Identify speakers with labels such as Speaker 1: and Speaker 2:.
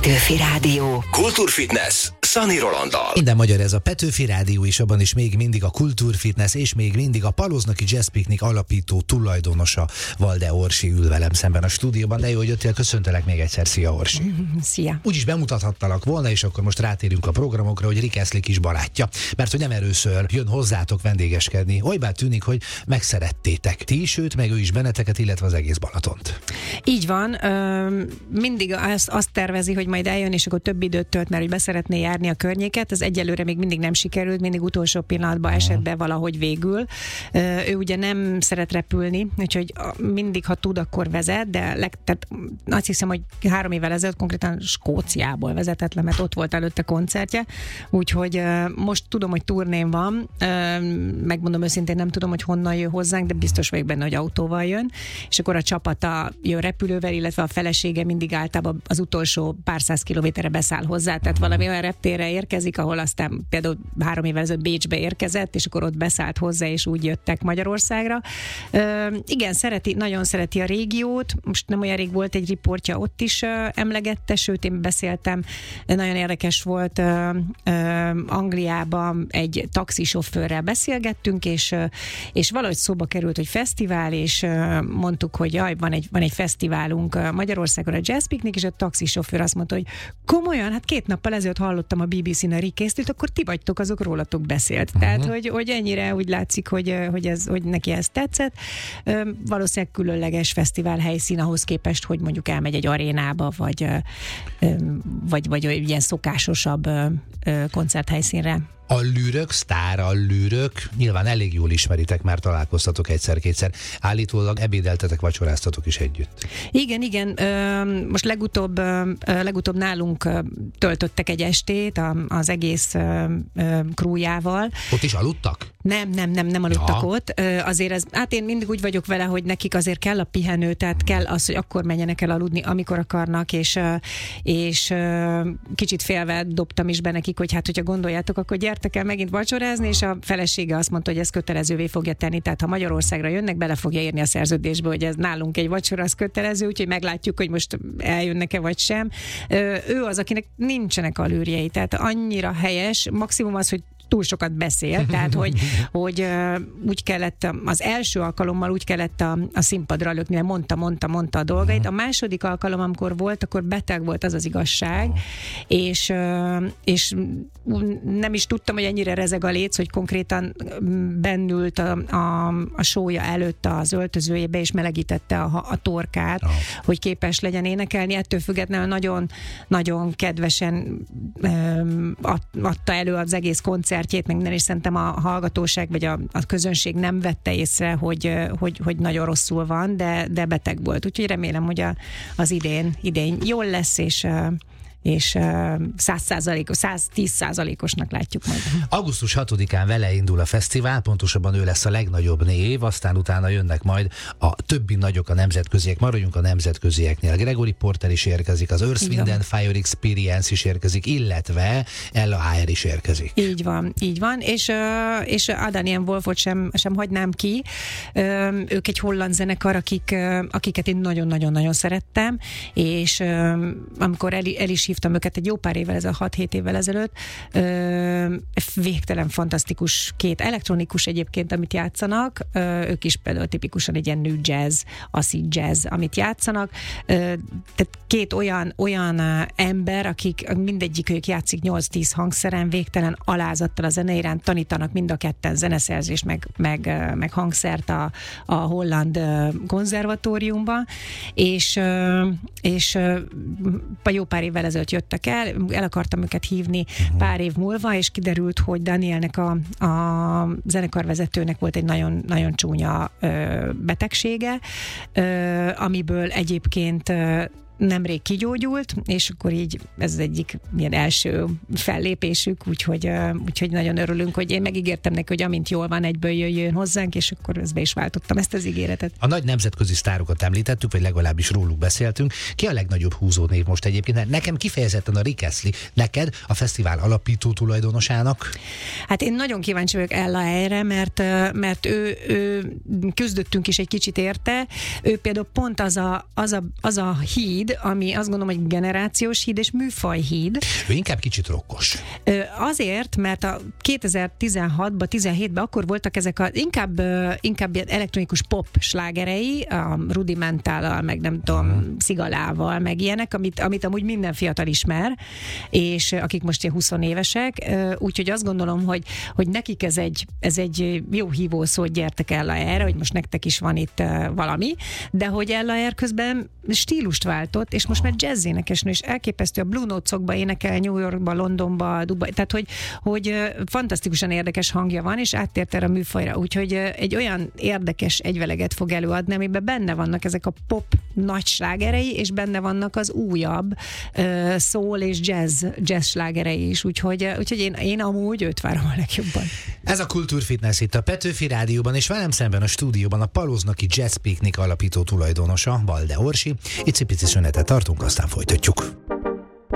Speaker 1: Petőfi Rádió.
Speaker 2: Kultúrfitness Szani Rolanddal.
Speaker 3: Minden magyar ez a Petőfi Rádió, és abban is még mindig a Kultúrfitness, és még mindig a Paloznaki Jazz Picnic alapító tulajdonosa Walde Orsi ül velem szemben a stúdióban. De jó, hogy jöttél, köszöntelek még egyszer. Szia, Orsi!
Speaker 1: Szia!
Speaker 3: Úgyis bemutathattalak volna, és akkor most rátérünk a programokra, hogy Rick Astley kis barátja. Mert hogy nem először jön hozzátok vendégeskedni. Olybá tűnik, hogy megszerettétek. Ti is őt, meg ő is benneteket, illetve az egész Balatont.
Speaker 1: Így van. Mindig azt tervezi, hogy majd eljön, és akkor több időt tölt, mert hogy beszeretné járni a környéket. Ez egyelőre még mindig nem sikerült, mindig utolsó pillanatban esett be valahogy végül. Ő ugye nem szeret repülni, úgyhogy mindig, ha tud, akkor vezet, de tehát azt hiszem, hogy 3 évvel ezelőtt konkrétan Skóciából vezetett le, mert ott volt előtte koncertje, úgyhogy most tudom, hogy turnén van, megmondom őszintén, nem tudom, hogy honnan jön hozzánk, de biztos vagyok benne, hogy autóval jön, és akkor a csapata jön repülővel, illetve a felesége mindig általában az utolsó pár száz kilométerre beszáll hozzá, tehát valami olyan reptérre érkezik, ahol aztán például 3 évvel ezelőtt Bécsbe érkezett, és akkor ott beszállt hozzá, és úgy jöttek Magyarországra. Igen, nagyon szereti a régiót, most nem olyan rég volt egy riportja, ott is emlegette, sőt én beszéltem, nagyon érdekes volt, Angliában egy taxisofőrrel beszélgettünk, és valahogy szóba került, hogy fesztivál, és mondtuk, hogy jaj, van egy fesztiválunk Magyarországon, a Jazz Picnic, és a taxisofőr azt mondta, hogy komolyan, hát 2 nappal ezelőtt hallottam a BBC-n a Rick Astleyt, akkor ti vagytok, azok rólatok beszélt. Tehát, hogy ennyire úgy látszik, hogy neki ez tetszett. Valószínűleg különleges fesztivál helyszín ahhoz képest, hogy mondjuk elmegy egy arénába, vagy ilyen szokásosabb koncerthelyszínre.
Speaker 3: A Lürök, sztár a Lürök, nyilván elég jól ismeritek, már találkoztatok egyszer-kétszer. Állítólag ebédeltetek, vacsoráztatok is együtt. Igen.
Speaker 1: Most legutóbb nálunk töltöttek egy estét az egész crewjával.
Speaker 3: Ott is aludtak?
Speaker 1: Nem aludtak ott. Azért hát én mindig úgy vagyok vele, hogy nekik azért kell a pihenő, tehát kell az, hogy akkor menjenek el aludni, amikor akarnak, és kicsit félve dobtam is be nekik, hogy hát, hogyha gondoljátok, akkor gyertek el megint vacsorázni, és a felesége azt mondta, hogy ez kötelezővé fogja tenni, tehát ha Magyarországra jönnek, bele fogja írni a szerződésbe, hogy ez nálunk egy vacsora, az kötelező, úgyhogy meglátjuk, hogy most eljönnek-e vagy sem. Ő az, akinek nincsenek allűrjei, tehát annyira helyes, maximum az, hogy túl sokat beszél, tehát hogy úgy kellett, az első alkalommal úgy kellett a színpadra lökni, mondta a dolgait. A második alkalom, amikor volt, akkor beteg volt, az igazság, és nem is tudtam, hogy ennyire rezeg a léc, hogy konkrétan bennült a sója előtt az öltözőjébe, és melegítette a torkát, hogy képes legyen énekelni. Ettől függetlenül nagyon, nagyon kedvesen adta elő az egész koncertjét, meg nem is szerintem a hallgatóság, vagy a közönség nem vette észre, hogy nagyon rosszul van, de beteg volt. Úgyhogy remélem, hogy az idén jól lesz, és 110%-osnak látjuk majd.
Speaker 3: Augusztus 6-án vele indul a fesztivál, pontosabban ő lesz a legnagyobb név, aztán utána jönnek majd a többi nagyok, a nemzetköziek. Maradjunk a nemzetközieknél. Gregory Porter is érkezik, az Earth, Wind and Fire Experience is érkezik, illetve Ella Eyre is érkezik.
Speaker 1: Így van. És Adrian Wolfot sem hagynám ki. Ők egy holland zenekar, akiket én nagyon-nagyon-nagyon szerettem, és amikor el is hívtam őket egy jó pár évvel ezelőtt, 6-7 évvel ezelőtt, végtelen fantasztikus 2 elektronikus egyébként, amit játszanak, ők is például tipikusan egy ilyen new jazz, acid jazz, amit játszanak, tehát 2 olyan ember, akik mindegyikük játszik 8-10 hangszeren, végtelen alázattal a zene iránt, tanítanak mind a ketten zeneszerzést, meg hangszert a holland konzervatóriumban, és jó pár évvel ezelőtt jöttek el akartam őket hívni pár év múlva, és kiderült, hogy Danielnek a zenekarvezetőnek volt egy nagyon, nagyon csúnya betegsége, amiből egyébként nemrég kigyógyult, és akkor így ez az egyik ilyen első fellépésük, úgyhogy nagyon örülünk, hogy én megígértem neki, hogy amint jól van, egyből jöjjön hozzánk, és akkor ezt be is váltottam, ezt az ígéretet.
Speaker 3: A nagy nemzetközi sztárokat említettük, vagy legalábbis róluk beszéltünk. Ki a legnagyobb húzónév most egyébként? Nekem kifejezetten a Rick Astley, neked a fesztivál alapító tulajdonosának?
Speaker 1: Hát én nagyon kíváncsi vagyok Ella Eyre, mert ő küzdöttünk is egy kicsit érte. Ő például pont az a híd, híd, ami azt gondolom, hogy generációs híd és műfajhíd.
Speaker 3: Ő inkább kicsit rokkos.
Speaker 1: Azért, mert a 2016-ban, 17-ben akkor voltak ezek inkább elektronikus pop slágerei, a Rudimentállal, meg nem tudom, Szigalával, meg ilyenek, amit amúgy minden fiatal ismer, és akik most ilyen 20 évesek, úgyhogy azt gondolom, hogy nekik ez egy jó hívószó, hogy gyertek Ella Air, hogy most nektek is van itt valami, de hogy Ella Air közben stílust váltott, és most már jazz énekesnő, és elképesztő, a Blue Notes-okba énekel, New Yorkba, Londonba, Dubai, tehát hogy fantasztikusan érdekes hangja van, és áttért erre a műfajra, úgyhogy egy olyan érdekes egyveleget fog előadni, amiben benne vannak ezek a pop nagy slágerei, és benne vannak az újabb soul és jazz slágerei is, úgyhogy én amúgy őt várom a legjobban.
Speaker 3: Ez a Kultúrfitness itt a Petőfi Rádióban, és velem szemben a stúdióban a Paloznaki Jazz Picnic alapító tulajdonosa, Balde Orsi. Icipici szünetet tartunk, aztán folytatjuk.